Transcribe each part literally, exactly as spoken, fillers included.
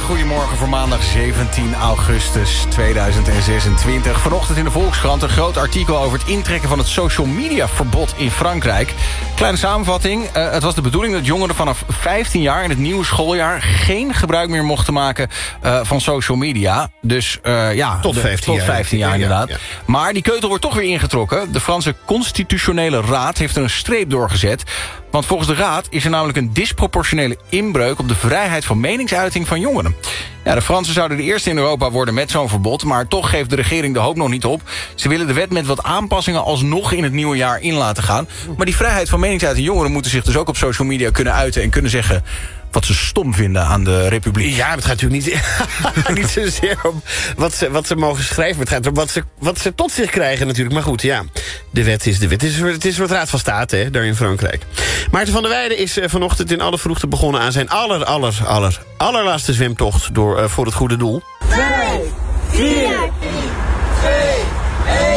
Goedemorgen voor maandag zeventien augustus tweeduizend zesentwintig. Vanochtend in de Volkskrant een groot artikel over het intrekken van het social media verbod in Frankrijk. Kleine samenvatting. Uh, het was de bedoeling dat jongeren vanaf vijftien jaar in het nieuwe schooljaar geen gebruik meer mochten maken uh, van social media. Dus uh, ja, tot vijftien de, jaar, tot vijftien jaar inderdaad. Ja, ja. Maar die keutel wordt toch weer ingetrokken. De Franse Constitutionele Raad heeft er een streep doorgezet. Want volgens de Raad is er namelijk een disproportionele inbreuk op de vrijheid van meningsuiting van jongeren. Ja, de Fransen zouden de eerste in Europa worden met zo'n verbod, maar toch geeft de regering de hoop nog niet op. Ze willen de wet met wat aanpassingen alsnog in het nieuwe jaar in laten gaan. Maar die vrijheid van meningsuiting jongeren moeten zich dus ook op social media kunnen uiten en kunnen zeggen wat ze stom vinden aan de republiek. Ja, het gaat natuurlijk niet, niet zozeer om wat ze, wat ze mogen schrijven. Het gaat om wat ze, wat ze tot zich krijgen natuurlijk. Maar goed, ja, de wet is de wet. Het is, het is wat Raad van State, hè, daar in Frankrijk. Maarten van der Weijden is uh, vanochtend in alle vroegte begonnen aan zijn aller, aller, aller, allerlaatste zwemtocht door, uh, voor het goede doel. Vijf, vier, twee, één.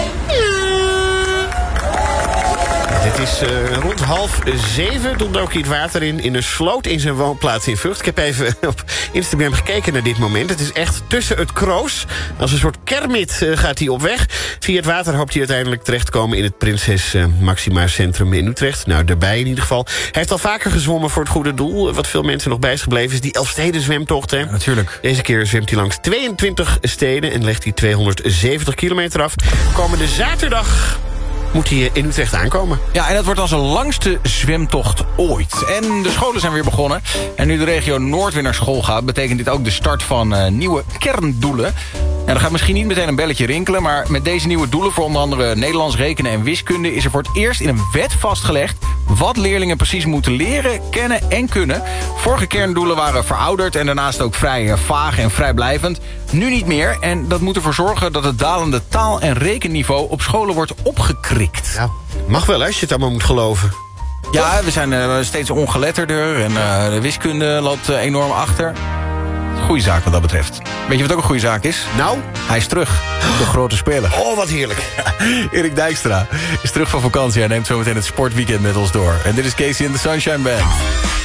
Het is uh, rond half zeven, toen dook hij het water in... in een sloot in zijn woonplaats in Vught. Ik heb even op Instagram gekeken naar dit moment. Het is echt tussen het kroos. Als een soort kermit uh, gaat hij op weg. Via het water hoopt hij uiteindelijk terecht te komen... in het Prinses uh, Maxima Centrum in Utrecht. Nou, daarbij in ieder geval. Hij heeft al vaker gezwommen voor het goede doel. Wat veel mensen nog bij is gebleven is die Elfsteden zwemtocht. Hè? Ja, natuurlijk. Deze keer zwemt hij langs tweeëntwintig steden... en legt hij tweehonderdzeventig kilometer af. Komende zaterdag moet hij in Utrecht aankomen. Ja, en dat wordt dan zijn langste zwemtocht ooit. En de scholen zijn weer begonnen. En nu de regio Noord weer naar school gaat, betekent dit ook de start van uh, nieuwe kerndoelen. En er gaat misschien niet meteen een belletje rinkelen, maar met deze nieuwe doelen voor onder andere Nederlands, rekenen en wiskunde is er voor het eerst in een wet vastgelegd wat leerlingen precies moeten leren, kennen en kunnen. Vorige kerndoelen waren verouderd en daarnaast ook vrij uh, vaag en vrijblijvend. Nu niet meer en dat moet ervoor zorgen dat het dalende taal- en rekenniveau op scholen wordt opgekrikt. Nou, mag wel als je het allemaal moet geloven. Ja, we zijn uh, steeds ongeletterder en uh, de wiskunde loopt uh, enorm achter. Goeie zaak wat dat betreft. Weet je wat ook een goede zaak is? Nou? Hij is terug, de grote speler. Oh, wat heerlijk. Erik Dijkstra is terug van vakantie. Hij neemt zometeen het sportweekend met ons door. En dit is Casey and the Sunshine Band.